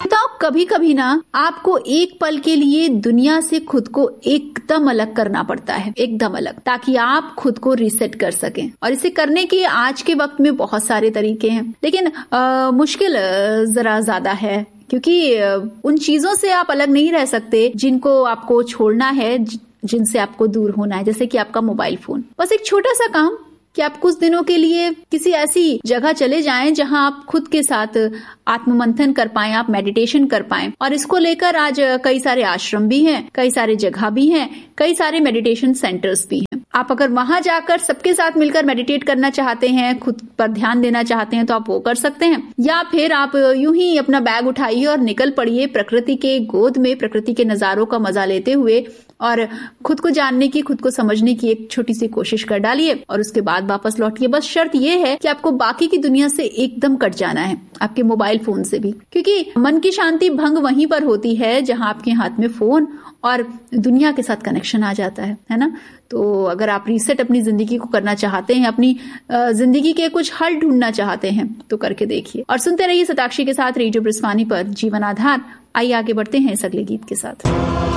श्रोताओं, कभी कभी ना आपको एक पल के लिए दुनिया से खुद को एकदम अलग करना पड़ता है, एकदम अलग, ताकि आप खुद को रीसेट कर सकें। और इसे करने के आज के वक्त में बहुत सारे तरीके हैं, लेकिन मुश्किल जरा ज्यादा है, क्योंकि उन चीजों से आप अलग नहीं रह सकते जिनको आपको छोड़ना है, जिनसे आपको दूर होना है, जैसे कि आपका मोबाइल फोन। बस एक छोटा सा काम कि आप कुछ दिनों के लिए किसी ऐसी जगह चले जाएं जहां आप खुद के साथ आत्ममंथन कर पाएं, आप मेडिटेशन कर पाएं। और इसको लेकर आज कई सारे आश्रम भी हैं, कई सारे जगह भी हैं, कई सारे मेडिटेशन सेंटर्स भी हैं। आप अगर वहां जाकर सबके साथ मिलकर मेडिटेट करना चाहते हैं, खुद पर ध्यान देना चाहते हैं, तो आप वो कर सकते हैं। या फिर आप यूं ही अपना बैग उठाइए और निकल पड़िए प्रकृति के गोद में, प्रकृति के नजारों का मजा लेते हुए, और खुद को जानने की, खुद को समझने की एक छोटी सी कोशिश कर डालिए और उसके बाद वापस लौटिए। बस शर्त यह है कि आपको बाकी की दुनिया से एकदम कट जाना है, आपके मोबाइल फोन से भी, क्योंकि मन की शांति भंग वहीं पर होती है जहां आपके हाथ में फोन और दुनिया के साथ कनेक्शन आ जाता है ना। तो अगर आप रीसेट अपनी जिंदगी को करना चाहते हैं, अपनी जिंदगी के कुछ हल ढूंढना चाहते हैं, तो करके देखिए। और सुनते रहिए शताक्षी के साथ रेडियो ब्रिस्वानी पर जीवन आधार। आइए आगे बढ़ते हैं इस अगले गीत के साथ।